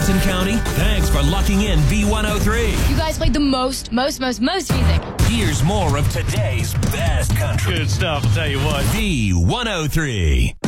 Jefferson County, thanks for locking in B103. You guys played the most music. Here's more of today's best country. Good stuff, I'll tell you what. B103.